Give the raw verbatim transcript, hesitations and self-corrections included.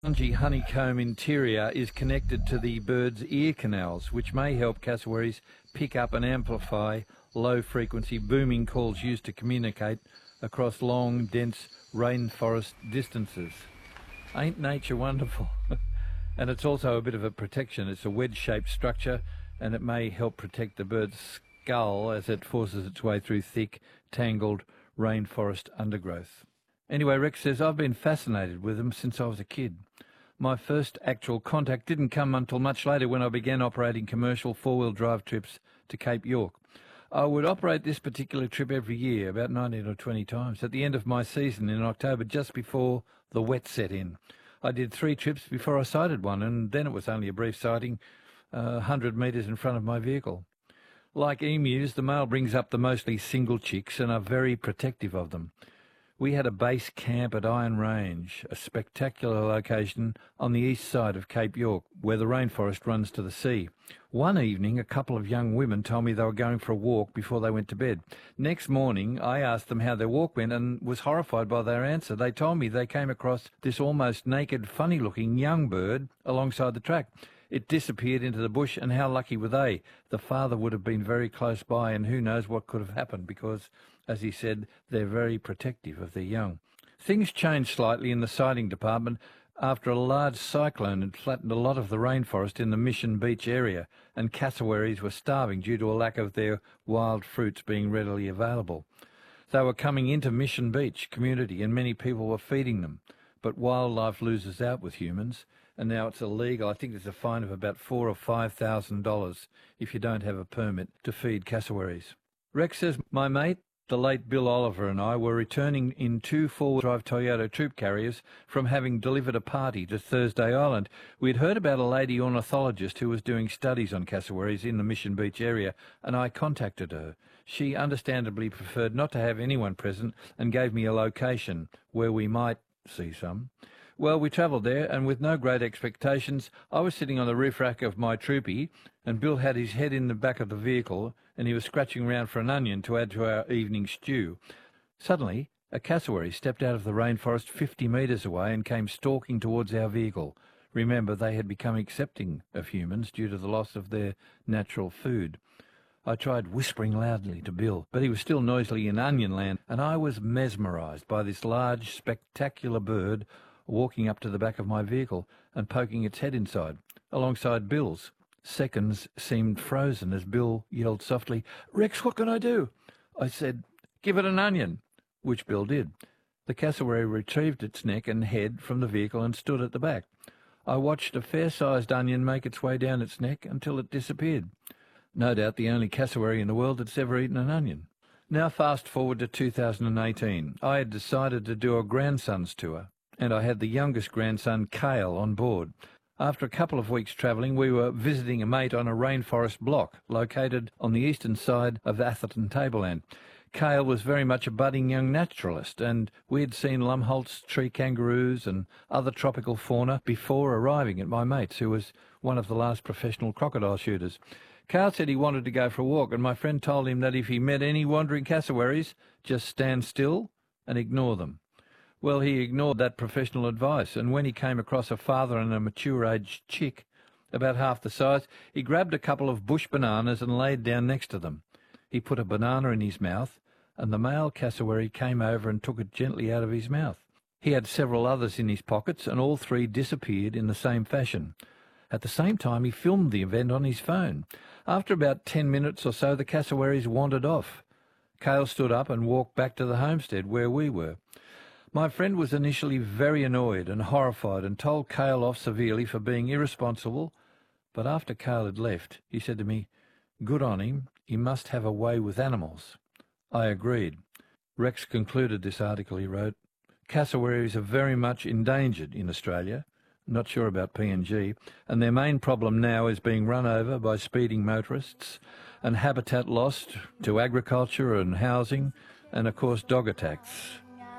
Spongy honeycomb interior is connected to the bird's ear canals, which may help cassowaries pick up and amplify low-frequency booming calls used to communicate across long, dense rainforest distances. Ain't nature wonderful? And it's also a bit of a protection. It's a wedge-shaped structure, and it may help protect the bird's skull as it forces its way through thick, tangled rainforest undergrowth. Anyway, Rex says, I've been fascinated with them since I was a kid. My first actual contact didn't come until much later when I began operating commercial four-wheel drive trips to Cape York. I would operate this particular trip every year, about nineteen or twenty times, at the end of my season in October, just before the wet set in. I did three trips before I sighted one, and then it was only a brief sighting, uh, one hundred metres in front of my vehicle. Like emus, the male brings up the mostly single chicks and are very protective of them. We had a base camp at Iron Range, a spectacular location on the east side of Cape York, where the rainforest runs to the sea. One evening, a couple of young women told me they were going for a walk before they went to bed. Next morning, I asked them how their walk went and was horrified by their answer. They told me they came across this almost naked, funny-looking young bird alongside the track. It disappeared into the bush, and how lucky were they? The father would have been very close by, and who knows what could have happened, because, as he said, they're very protective of their young. Things changed slightly in the sighting department after a large cyclone had flattened a lot of the rainforest in the Mission Beach area, and cassowaries were starving due to a lack of their wild fruits being readily available. They were coming into Mission Beach community, and many people were feeding them. But wildlife loses out with humans, and now it's illegal. I think there's a fine of about four or five thousand dollars if you don't have a permit to feed cassowaries. Rex says, my mate, the late Bill Oliver, and I were returning in two four-wheel drive Toyota troop carriers from having delivered a party to Thursday Island. We'd heard about a lady ornithologist who was doing studies on cassowaries in the Mission Beach area, and I contacted her. She understandably preferred not to have anyone present and gave me a location where we might see some. Well, we travelled there, and with no great expectations, I was sitting on the roof rack of my troopy, and Bill had his head in the back of the vehicle, and he was scratching around for an onion to add to our evening stew. Suddenly, a cassowary stepped out of the rainforest fifty metres away and came stalking towards our vehicle. Remember, they had become accepting of humans due to the loss of their natural food. I tried whispering loudly to Bill, but he was still noisily in onion land, and I was mesmerised by this large, spectacular bird walking up to the back of my vehicle and poking its head inside, alongside Bill's. Seconds seemed frozen as Bill yelled softly, "Rex, what can I do?" I said, "Give it an onion," which Bill did. The cassowary retrieved its neck and head from the vehicle and stood at the back. I watched a fair-sized onion make its way down its neck until it disappeared. No doubt the only cassowary in the world that's ever eaten an onion. Now fast forward to two thousand eighteen. I had decided to do a grandson's tour, and I had the youngest grandson, Cale, on board. After a couple of weeks travelling, we were visiting a mate on a rainforest block located on the eastern side of Atherton Tableland. Cale was very much a budding young naturalist, and we had seen Lumholtz tree kangaroos and other tropical fauna before arriving at my mate's, who was one of the last professional crocodile shooters. Cale said he wanted to go for a walk, and my friend told him that if he met any wandering cassowaries, just stand still and ignore them. Well, he ignored that professional advice, and when he came across a father and a mature-aged chick, about half the size, he grabbed a couple of bush bananas and laid down next to them. He put a banana in his mouth, and the male cassowary came over and took it gently out of his mouth. He had several others in his pockets, and all three disappeared in the same fashion. At the same time, he filmed the event on his phone. After about ten minutes or so, the cassowaries wandered off. Cale stood up and walked back to the homestead where we were. My friend was initially very annoyed and horrified and told Cale off severely for being irresponsible, but after Cale had left, he said to me, "Good on him, he must have a way with animals." I agreed. Rex concluded this article, he wrote, "Cassowaries are very much endangered in Australia, not sure about P N G, and their main problem now is being run over by speeding motorists and habitat lost to agriculture and housing, and of course dog attacks."